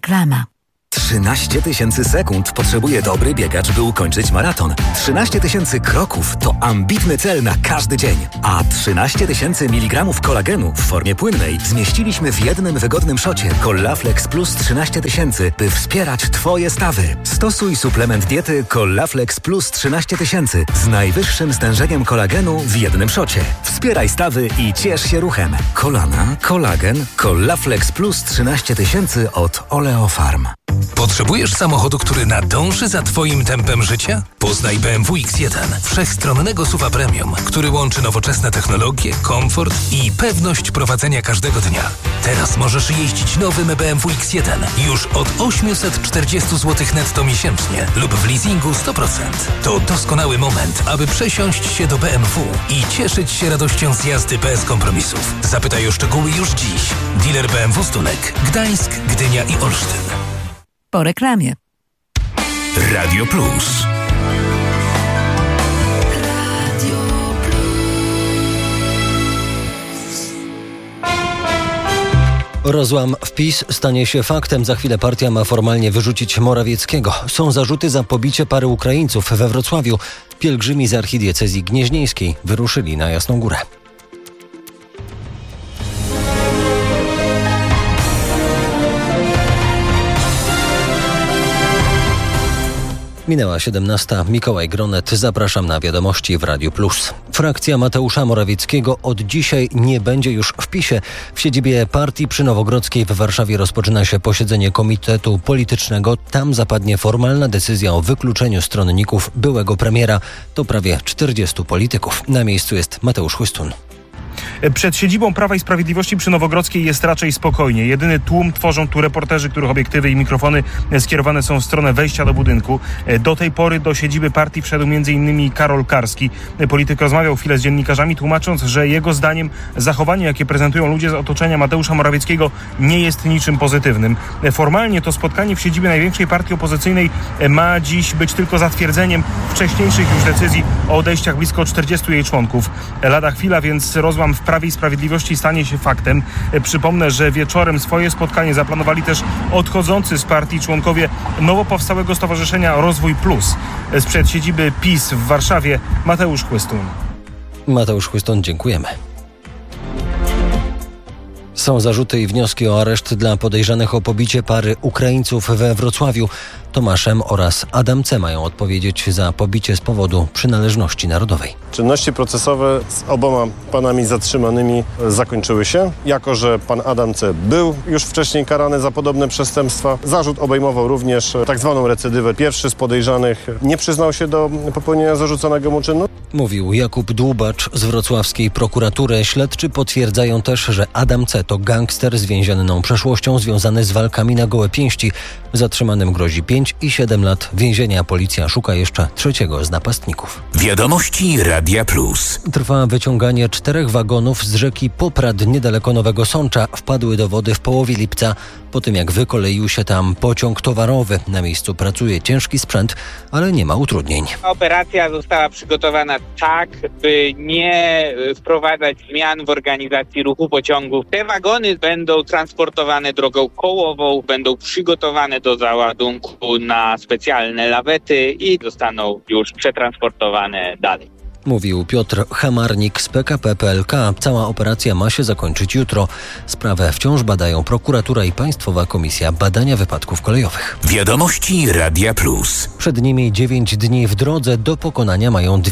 Reklama. 13 000 sekund potrzebuje dobry biegacz, by ukończyć maraton. 13 000 kroków to ambitny cel na każdy dzień. A 13 000 mg kolagenu w formie płynnej zmieściliśmy w jednym wygodnym szocie Collaflex Plus 13 000, by wspierać Twoje stawy. Stosuj suplement diety Collaflex Plus 13 000 z najwyższym stężeniem kolagenu w jednym szocie. Wspieraj stawy i ciesz się ruchem. Kolana, kolagen, Collaflex Plus 13 000 od Oleofarm. Potrzebujesz samochodu, który nadąży za Twoim tempem życia? Poznaj BMW X1, wszechstronnego SUV-a premium, który łączy nowoczesne technologie, komfort i pewność prowadzenia każdego dnia. Teraz możesz jeździć nowym BMW X1 już od 840 zł netto miesięcznie lub w leasingu 100%. To doskonały moment, aby przesiąść się do BMW i cieszyć się radością z jazdy bez kompromisów. Zapytaj o szczegóły już dziś. Dealer BMW Stunek, Gdańsk, Gdynia i Olsztyn. Po reklamie. Radio Plus. Rozłam w PiS stanie się faktem. Za chwilę partia ma formalnie wyrzucić Morawieckiego. Są zarzuty za pobicie pary Ukraińców we Wrocławiu. Pielgrzymi z archidiecezji gnieźnieńskiej wyruszyli na Jasną Górę. Minęła 17. Mikołaj Gronet. Zapraszam na wiadomości w Radiu Plus. Frakcja Mateusza Morawieckiego od dzisiaj nie będzie już w PiS-ie. W siedzibie partii przy Nowogrodzkiej w Warszawie rozpoczyna się posiedzenie Komitetu Politycznego. Tam zapadnie formalna decyzja o wykluczeniu stronników byłego premiera. To prawie 40 polityków. Na miejscu jest Mateusz Chłystun. Przed siedzibą Prawa i Sprawiedliwości przy Nowogrodzkiej jest raczej spokojnie. Jedyny tłum tworzą tu reporterzy, których obiektywy i mikrofony skierowane są w stronę wejścia do budynku. Do tej pory do siedziby partii wszedł m.in. Karol Karski. Polityk rozmawiał chwilę z dziennikarzami, tłumacząc, że jego zdaniem zachowanie, jakie prezentują ludzie z otoczenia Mateusza Morawieckiego, nie jest niczym pozytywnym. Formalnie to spotkanie w siedzibie największej partii opozycyjnej ma dziś być tylko zatwierdzeniem wcześniejszych już decyzji o odejściach blisko 40 jej członków. Lada chwila, więc rozłam w Prawie i Sprawiedliwości stanie się faktem. Przypomnę, że wieczorem swoje spotkanie zaplanowali też odchodzący z partii członkowie nowo powstałego stowarzyszenia Rozwój Plus. Sprzed siedziby PiS w Warszawie Mateusz Chłystun. Mateusz Chłystun, dziękujemy. Są zarzuty i wnioski o areszt dla podejrzanych o pobicie pary Ukraińców we Wrocławiu. Tomasz M. oraz Adam C. mają odpowiedzieć za pobicie z powodu przynależności narodowej. Czynności procesowe z oboma panami zatrzymanymi zakończyły się. Jako że pan Adam C. był już wcześniej karany za podobne przestępstwa, zarzut obejmował również tak zwaną recydywę. Pierwszy z podejrzanych nie przyznał się do popełnienia zarzuconego mu czynu. Mówił Jakub Dłubacz z wrocławskiej prokuratury. Śledczy potwierdzają też, że Adam C. to gangster z więzienną przeszłością związany z walkami na gołe pięści. Zatrzymanym grozi 5 i 7 lat więzienia. Policja szuka jeszcze trzeciego z napastników. Wiadomości Radia Plus. Trwa wyciąganie 4 wagonów z rzeki Poprad niedaleko Nowego Sącza. Wpadły do wody w połowie lipca, po tym jak wykoleił się tam pociąg towarowy. Na miejscu pracuje ciężki sprzęt, ale nie ma utrudnień. Operacja została przygotowana tak, by nie wprowadzać zmian w organizacji ruchu pociągów. Te wagony będą transportowane drogą kołową, będą przygotowane do załadunku na specjalne lawety i zostaną już przetransportowane dalej. Mówił Piotr Hamarnik z PKP PLK. Cała operacja ma się zakończyć jutro. Sprawę wciąż badają prokuratura i Państwowa Komisja Badania Wypadków Kolejowych. Wiadomości Radia Plus. Przed nimi 9 dni w drodze. Do pokonania mają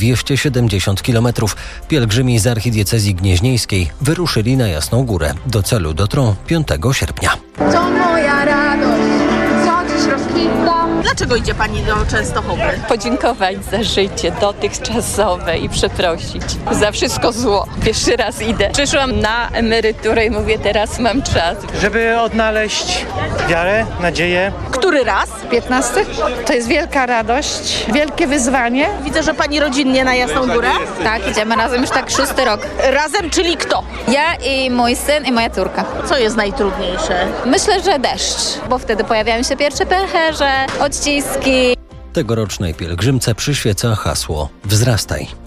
270 km. Pielgrzymi z archidiecezji gnieźnieńskiej wyruszyli na Jasną Górę. Do celu dotrą 5 sierpnia. To moja radość, co dziś rozkwitła. Dlaczego idzie Pani do Częstochowy? Podziękować za życie dotychczasowe i przeprosić za wszystko zło. Pierwszy raz idę. Przyszłam na emeryturę i mówię, teraz mam czas. Żeby odnaleźć wiarę, nadzieję. Który raz? 15. To jest wielka radość, wielkie wyzwanie. Widzę, że Pani rodzinnie na Jasną Górę. Tak, idziemy razem już tak 6. rok. Razem, czyli kto? Ja i mój syn i moja córka. Co jest najtrudniejsze? Myślę, że deszcz, bo wtedy pojawiają się pierwsze pęcherze, odciski. Tegorocznej pielgrzymce przyświeca hasło „Wzrastaj”.